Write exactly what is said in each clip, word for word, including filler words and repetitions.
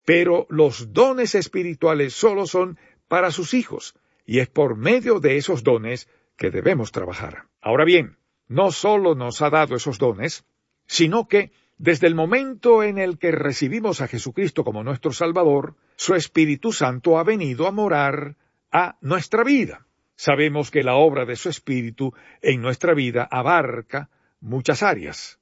Pero los dones espirituales solo son para sus hijos, y es por medio de esos dones que debemos trabajar. Ahora bien, no solo nos ha dado esos dones, sino que desde el momento en el que recibimos a Jesucristo como nuestro Salvador, su Espíritu Santo ha venido a morar a nuestra vida. Sabemos que la obra de su Espíritu en nuestra vida abarca muchas áreas.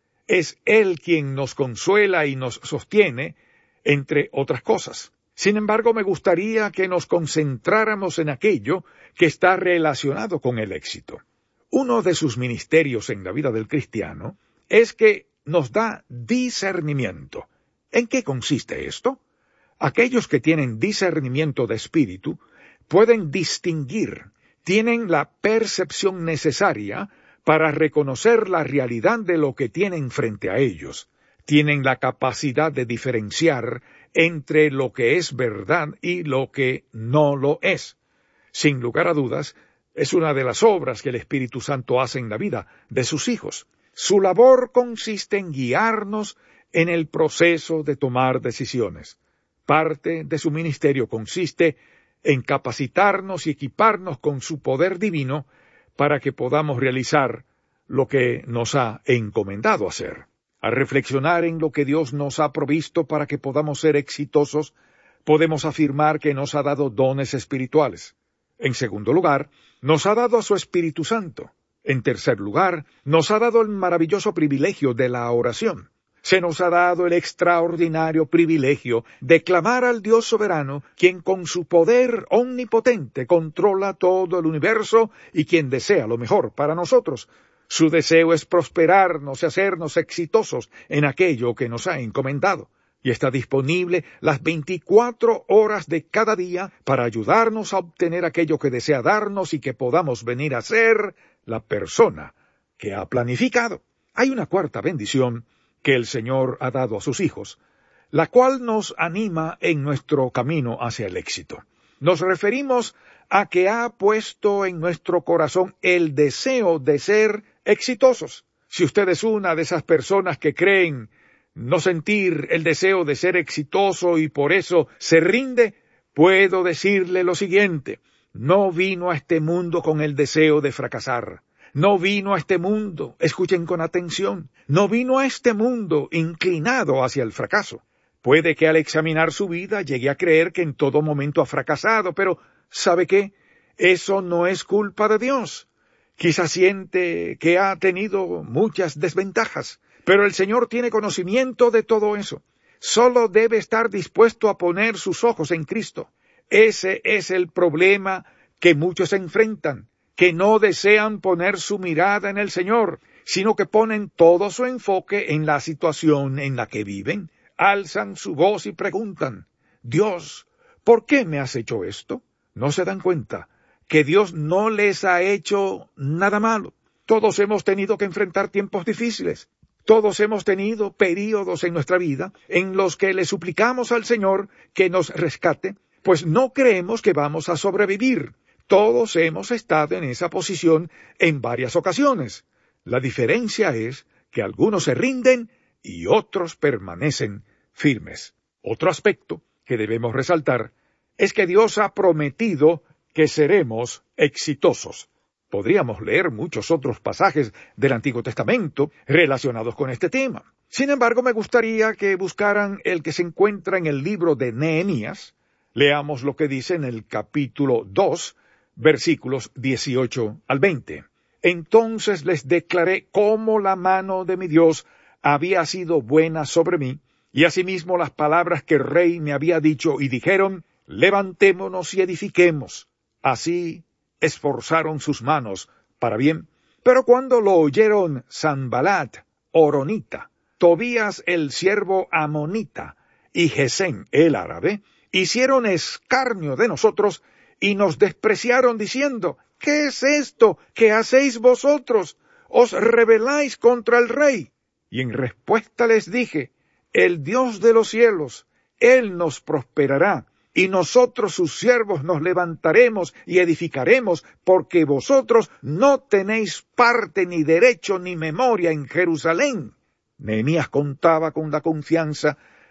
Es Él quien nos consuela y nos sostiene, entre otras cosas. Sin embargo, me gustaría que nos concentráramos en aquello que está relacionado con el éxito. Uno de sus ministerios en la vida del cristiano es que nos da discernimiento. ¿En qué consiste esto? Aquellos que tienen discernimiento de espíritu pueden distinguir, tienen la percepción necesaria para reconocer la realidad de lo que tienen frente a ellos. Tienen la capacidad de diferenciar entre lo que es verdad y lo que no lo es. Sin lugar a dudas, es una de las obras que el Espíritu Santo hace en la vida de sus hijos. Su labor consiste en guiarnos en el proceso de tomar decisiones. Parte de su ministerio consiste en capacitarnos y equiparnos con su poder divino para que podamos realizar lo que nos ha encomendado hacer. Al reflexionar en lo que Dios nos ha provisto para que podamos ser exitosos, podemos afirmar que nos ha dado dones espirituales. En segundo lugar, nos ha dado a su Espíritu Santo. En tercer lugar, nos ha dado el maravilloso privilegio de la oración. Se nos ha dado el extraordinario privilegio de clamar al Dios soberano, quien con su poder omnipotente controla todo el universo y quien desea lo mejor para nosotros. Su deseo es prosperarnos y hacernos exitosos en aquello que nos ha encomendado, y está disponible las veinticuatro horas de cada día para ayudarnos a obtener aquello que desea darnos y que podamos venir a ser la persona que ha planificado. Hay una cuarta bendición que el Señor ha dado a sus hijos, la cual nos anima en nuestro camino hacia el éxito. Nos referimos a que ha puesto en nuestro corazón el deseo de ser exitosos. Si usted es una de esas personas que creen no sentir el deseo de ser exitoso y por eso se rinde, puedo decirle lo siguiente: no vino a este mundo con el deseo de fracasar. No vino a este mundo, escuchen con atención, no vino a este mundo inclinado hacia el fracaso. Puede que al examinar su vida llegue a creer que en todo momento ha fracasado, pero ¿sabe qué? Eso no es culpa de Dios. Quizás siente que ha tenido muchas desventajas, pero el Señor tiene conocimiento de todo eso. Solo debe estar dispuesto a poner sus ojos en Cristo. Ese es el problema que muchos enfrentan, que no desean poner su mirada en el Señor, sino que ponen todo su enfoque en la situación en la que viven. Alzan su voz y preguntan: Dios, ¿por qué me has hecho esto? No se dan cuenta que Dios no les ha hecho nada malo. Todos hemos tenido que enfrentar tiempos difíciles. Todos hemos tenido períodos en nuestra vida en los que le suplicamos al Señor que nos rescate, pues no creemos que vamos a sobrevivir. Todos hemos estado en esa posición en varias ocasiones. La diferencia es que algunos se rinden y otros permanecen firmes. Otro aspecto que debemos resaltar es que Dios ha prometido que seremos exitosos. Podríamos leer muchos otros pasajes del Antiguo Testamento relacionados con este tema. Sin embargo, me gustaría que buscaran el que se encuentra en el libro de Nehemías. Leamos lo que dice en el capítulo dos, versículos dieciocho al veinte. Entonces les declaré cómo la mano de mi Dios había sido buena sobre mí, y asimismo las palabras que el rey me había dicho, y dijeron: levantémonos y edifiquemos. Así esforzaron sus manos para bien. Pero cuando lo oyeron Sanbalat, Horonita, Tobías el siervo amonita, y Gesem el árabe, hicieron escarnio de nosotros, y nos despreciaron diciendo: ¿qué es esto que hacéis vosotros? ¿Os rebeláis contra el rey? Y en respuesta les dije: el Dios de los cielos, Él nos prosperará, y nosotros sus siervos nos levantaremos y edificaremos, porque vosotros no tenéis parte ni derecho ni memoria en Jerusalén. Nehemías contaba con la confianza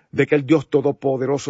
de que el Dios Todopoderoso